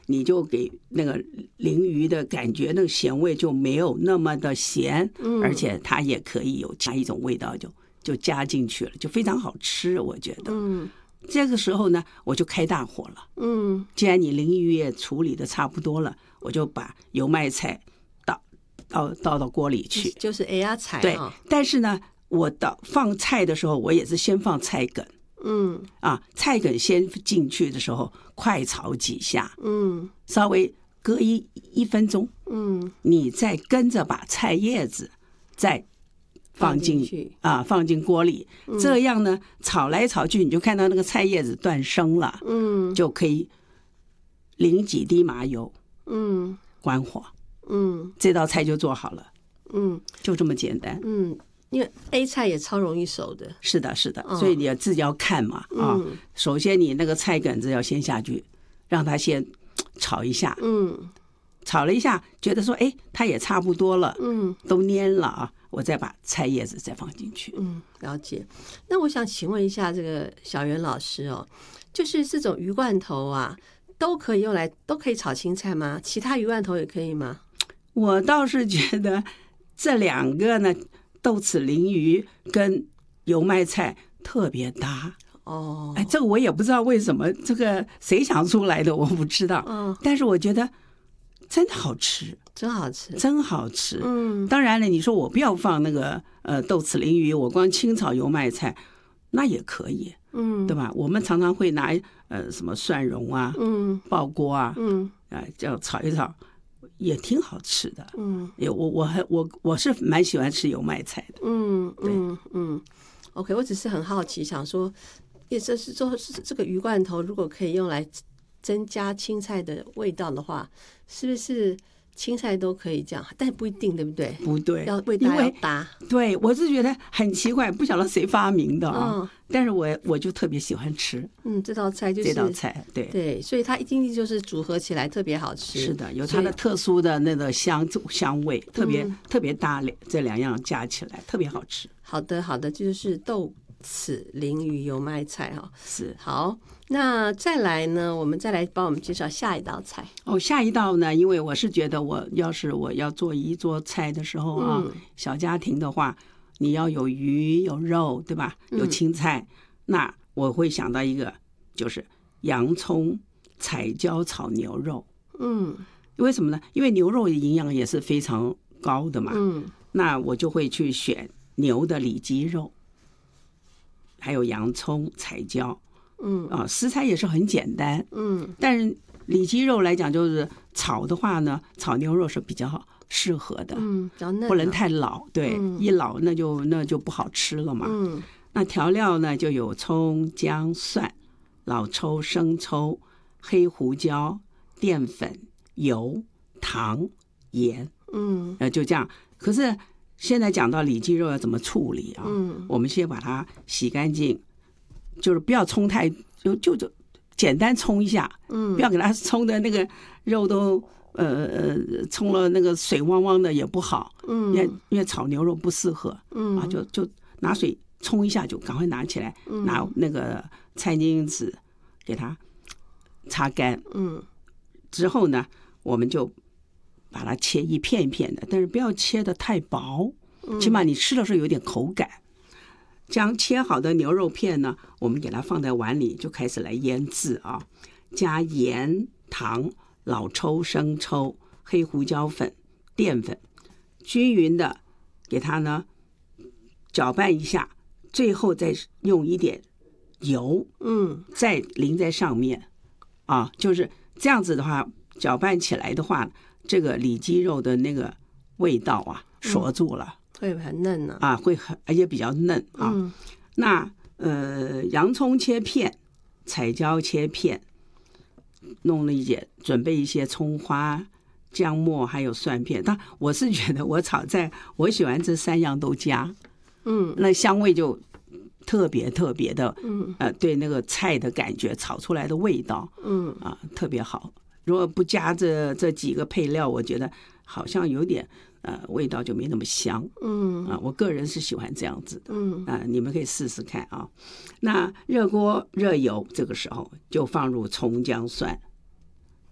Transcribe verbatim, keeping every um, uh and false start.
你就给那个鲮鱼的感觉，那个咸味就没有那么的咸，嗯，而且它也可以有加一种味道就就加进去了，就非常好吃，我觉得。嗯，这个时候呢，我就开大火了。嗯，既然你鲮鱼也处理的差不多了，我就把油麦菜倒倒倒到锅里去， 就是哎呀菜。 对，但是呢，我倒放菜的时候，我也是先放菜梗。嗯，啊，菜梗先进去的时候，快炒几下。嗯，稍微隔一一分钟。嗯，你再跟着把菜叶子再放进去啊，放进锅里，嗯，这样呢，炒来炒去，你就看到那个菜叶子断生了，嗯，就可以淋几滴麻油，嗯，关火，嗯，这道菜就做好了，嗯，就这么简单， 嗯，因为 A 菜也超容易熟的， 是的，是的，哦，所以你要自己要看嘛，啊，嗯，首先你那个菜梗子要先下去，让它先炒一下，嗯，炒了一下，觉得说，哎，它也差不多了，嗯，都蔫了啊。我再把菜叶子再放进去。 嗯，了解。那我想请问一下这个小袁老师哦，就是这种鱼罐头啊，都可以用来都可以炒青菜吗？其他鱼罐头也可以吗？ 我倒是觉得这两个呢，豆豉鲮鱼跟油麦菜特别搭。哦，哎，这个我也不知道为什么，这个谁想出来的我不知道。嗯，但是我觉得真的好吃。 真好吃， 真好吃。嗯，当然了，你说我不要放那个呃豆豉鲮鱼，我光清炒油麦菜，那也可以，嗯，对吧？我们常常会拿呃什么蒜蓉啊，嗯，爆锅啊，嗯，啊这样炒一炒，也挺好吃的。嗯，也我我还我我是蛮喜欢吃油麦菜的。嗯，对， 嗯嗯 ，OK， 我只是很好奇，想说，也这是做这个鱼罐头，如果可以用来增加青菜的味道的话，是不是？青菜都可以这样，但不一定，对不对？ 不对， 要味道要搭。 对，我是觉得很奇怪，不晓得谁发明的啊。嗯，但是我我就特别喜欢吃。 嗯，这道菜就是这道菜，对对，所以它一定就是组合起来特别好吃。 是的，有它的特殊的那个香香味，特别、嗯、特别搭，这两样加起来特别好吃。 好的，好的，就是豆豉鲮鱼油麦菜哈。 是好。那再来呢，我们再来帮我们介绍下一道菜。 哦，下一道呢，因为我是觉得我要是我要做一桌菜的时候啊，嗯，小家庭的话，你要有鱼有肉，对吧？有青菜，嗯，那我会想到一个，就是洋葱彩椒炒牛肉。嗯，为什么呢？因为牛肉的营养也是非常高的嘛。嗯，那我就会去选牛的里脊肉，还有洋葱彩椒。嗯啊，食材也是很简单，嗯，但是里脊肉来讲，就是炒的话呢，炒牛肉是比较适合的， 嗯，比较嫩， 不能太老，对，嗯，一老那就那就不好吃了嘛。嗯，那调料呢就有葱、姜、蒜、老抽、生抽、黑胡椒、淀粉、油、糖、盐，嗯，呃，就这样。可是现在讲到里脊肉要怎么处理啊？嗯，我们先把它洗干净。就是不要冲太就就就简单冲一下，嗯，不要给它冲的那个肉都呃呃冲了那个水汪汪的也不好，嗯，因为因为炒牛肉不适合，嗯啊，就就拿水冲一下就赶快拿起来，嗯，拿那个餐巾纸给它擦干，嗯，之后呢，我们就把它切一片一片的，但是不要切的太薄，起码你吃的时候有点口感。将切好的牛肉片呢，我们给它放在碗里，就开始来腌制啊。加盐、糖、老抽、生抽、黑胡椒粉、淀粉，均匀的给它呢搅拌一下，最后再用一点油，嗯，再淋在上面啊。就是这样子的话，搅拌起来的话，这个里脊肉的那个味道啊，锁住了。嗯， 会很嫩呢， 啊，会很而且比较嫩啊。嗯，那呃，洋葱切片，彩椒切片，弄了一些，准备一些葱花、姜末还有蒜片。但我是觉得我炒菜，我喜欢这三样都加，嗯，那香味就特别特别的，嗯，呃，对那个菜的感觉，炒出来的味道，嗯啊，特别好。如果不加这这几个配料，我觉得好像有点。呃，味道就没那么香，嗯啊，我个人是喜欢这样子的，嗯啊，你们可以试试看啊。那热锅热油，这个时候就放入葱姜蒜，